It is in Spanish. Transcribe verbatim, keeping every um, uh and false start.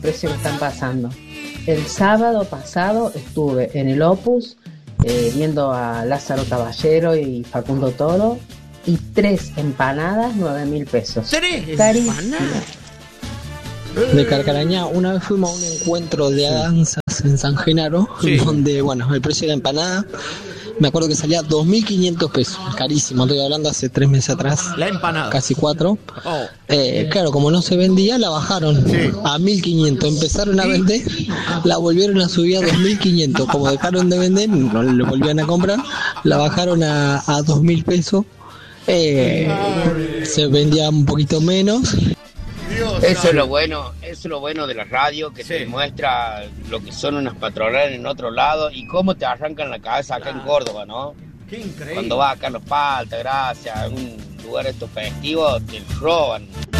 precios que están pasando. El sábado pasado estuve en el Opus eh, viendo a Lázaro Caballero y Facundo Toro y tres empanadas, nueve mil pesos. ¿Tres Carísimo. empanadas? De Carcarañá, una vez fuimos a un encuentro de danzas en San Genaro, Sí. donde, bueno, el precio de la empanada, me acuerdo que salía dos mil quinientos pesos, carísimo, estoy hablando hace tres meses atrás, La empanada. casi cuatro. Oh. Eh, claro, como no se vendía, la bajaron Sí. a mil quinientos, empezaron a vender, la volvieron a subir a dos mil quinientos, como dejaron de vender, no le volvían a comprar, la bajaron a, a dos mil pesos, eh, se vendía un poquito menos. Dios, Eso no. es lo bueno, eso es lo bueno de la radio, que Sí. te muestra lo que son unas patronales en otro lado y cómo te arrancan la cabeza acá en Córdoba, ¿no? Qué increíble. Cuando vas a Carlos Paz, Altagracia, a un lugar de estos festivos, te roban.